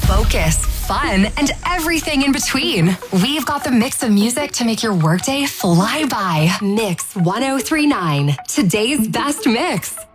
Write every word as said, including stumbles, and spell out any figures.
focus, fun, and everything in between. We've got the mix of music to make your workday fly by. Mix one oh three point nine, today's best mix.